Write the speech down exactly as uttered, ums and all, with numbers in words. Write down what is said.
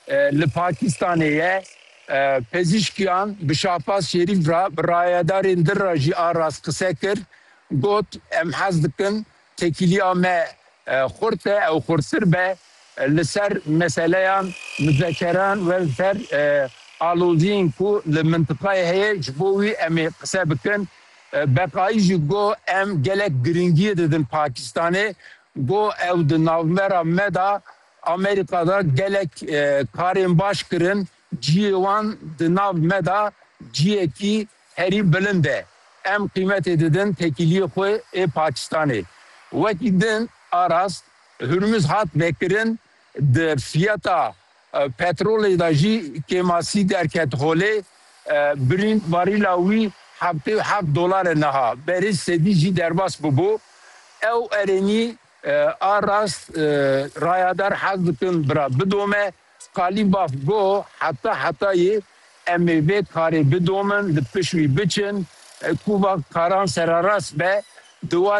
li Pakistanê ye pezîşkiyan bi Şahbaz Şerîf ra bi rayedarên dir ra jî arast qise kir got em hez dikin tekiliya me xurt e ew xurttir be li ser meseleyan müzekeran ve li ser aloziyên ku li mintiqayê heye ji bo wî em ê qise bikin. Beqayî jî got em gelek giringiyê didin Pakistanê got ew di navbera me da Amerika'da gelek karên baş kirin ciyê wan di nav me da ciyekî herî bilind e. Em qîmetê didin tekiliyê xwe ê Pakistanê. Wekî din arast Hürmüz hat vekirin di fiyata petrolê da jî kêmasî derket holê birîn varîla wî heftê heft dolar e niha. Berê sedî jî derbas bibû. Ew erênî arast rayadar hez dikin bira bidome qalî baf got heta hetayê em ê vê karê bidomin li piş wî biçin ku karan serarast be diwar